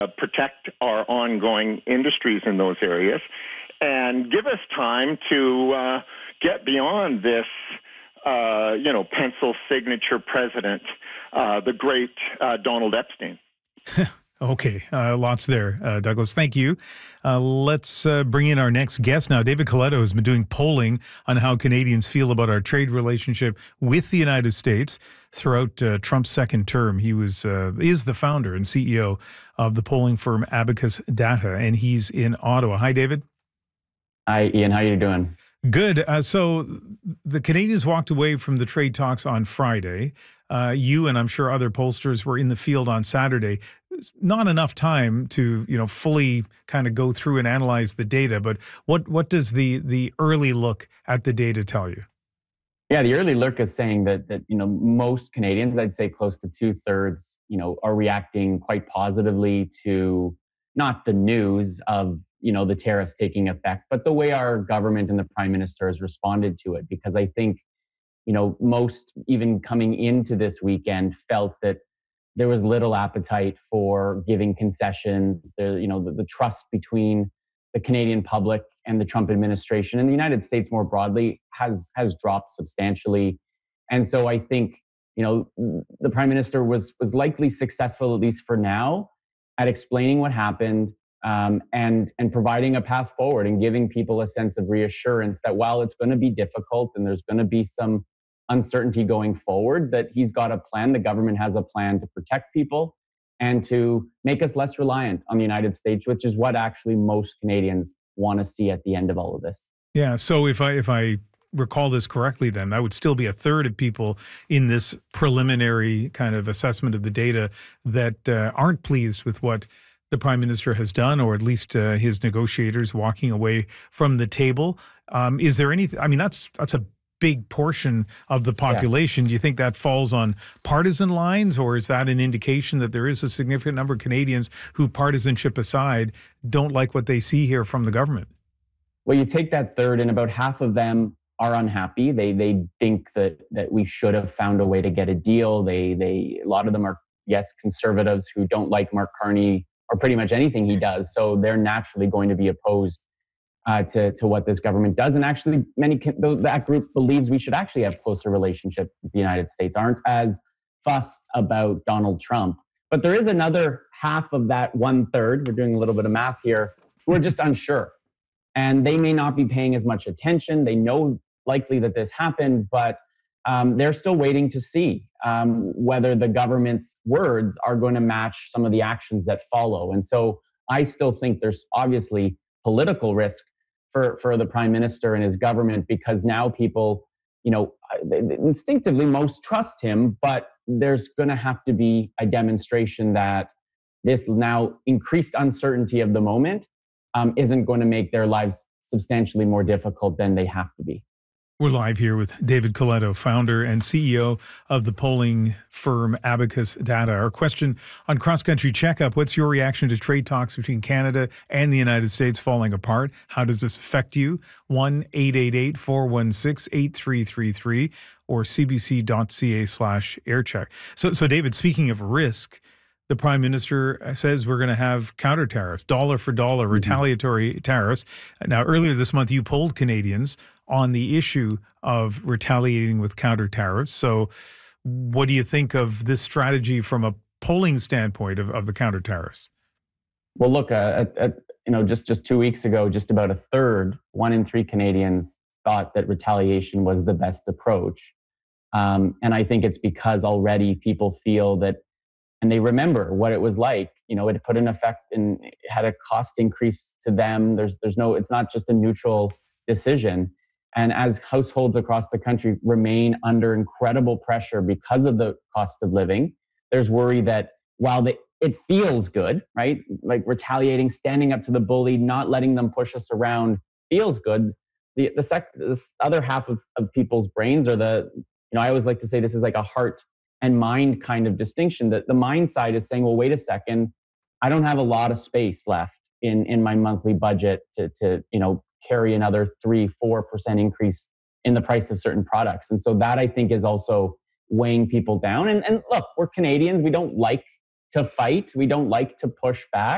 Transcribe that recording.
protect our ongoing industries in those areas, and give us time to get beyond this, pencil signature president, the great Donald Epstein. Okay, lots there, Douglas. Thank you. Let's bring in our next guest now. David Coletto has been doing polling on how Canadians feel about our trade relationship with the United States throughout Trump's second term. He is the founder and CEO of the polling firm Abacus Data, and he's in Ottawa. Hi, David. Hi, Ian. How are you doing? Good. So the Canadians walked away from the trade talks on Friday. You and I'm sure other pollsters were in the field on Saturday. Not enough time to, fully kind of go through and analyze the data. But what does the early look at the data tell you? Yeah, the early look is saying that most Canadians, I'd say close to 2/3, are reacting quite positively to not the news of the tariffs taking effect, but the way our government and the Prime Minister has responded to it. Because I think most, even coming into this weekend, felt that there was little appetite for giving concessions. The trust between the Canadian public and the Trump administration and the United States more broadly has dropped substantially. And so I think, the Prime Minister was likely successful, at least for now, at explaining what happened, and providing a path forward and giving people a sense of reassurance that while it's going to be difficult and there's going to be some uncertainty going forward, that he's got a plan, the government has a plan to protect people and to make us less reliant on the United States, which is what actually most Canadians want to see at the end of all of this. Yeah, so if I recall this correctly, then that would still be 1/3 of people in this preliminary kind of assessment of the data that aren't pleased with what the Prime Minister has done, or at least his negotiators walking away from the table. Is there anything? I mean, that's a big portion of the population. Yeah. Do you think that falls on partisan lines, or is that an indication that there is a significant number of Canadians who, partisanship aside, don't like what they see here from the government? Well, you take that third, and about half of them are unhappy. They think that we should have found a way to get a deal. A lot of them are, yes, conservatives who don't like Mark Carney or pretty much anything he does. So they're naturally going to be opposed to what this government does. And actually, that group believes we should actually have closer relationship with the United States, aren't as fussed about Donald Trump. But there is another half of that 1/3, we're doing a little bit of math here, who are just unsure. And they may not be paying as much attention. They know likely that this happened, but they're still waiting to see whether the government's words are going to match some of the actions that follow. And so I still think there's obviously political risk for the Prime Minister and his government, because now people, instinctively most trust him, but there's going to have to be a demonstration that this now increased uncertainty of the moment isn't going to make their lives substantially more difficult than they have to be. We're live here with David Coletto, founder and CEO of the polling firm Abacus Data. Our question on Cross Country Checkup: what's your reaction to trade talks between Canada and the United States falling apart? How does this affect you? 1-888-416-8333 or cbc.ca/aircheck. So David, speaking of risk, the Prime Minister says we're going to have counter tariffs, dollar for dollar, retaliatory tariffs. Now, earlier this month, you polled Canadians on the issue of retaliating with counter tariffs. So what do you think of this strategy from a polling standpoint of the counter tariffs? Well, look, just 2 weeks ago, just about 1/3, 1 in 3 Canadians thought that retaliation was the best approach. And I think it's because already people feel that, and they remember what it was like. It put in effect and had a cost increase to them. It's not just a neutral decision. And as households across the country remain under incredible pressure because of the cost of living, there's worry that while it feels good, right? Like retaliating, standing up to the bully, not letting them push us around feels good. The other half of people's brains are I always like to say this is like a heart and mind kind of distinction, that the mind side is saying, well, wait a second, I don't have a lot of space left in my monthly budget to carry another 3-4% increase in the price of certain products. And so that, I think, is also weighing people down. And look, we're Canadians. We don't like to fight. We don't like to push back.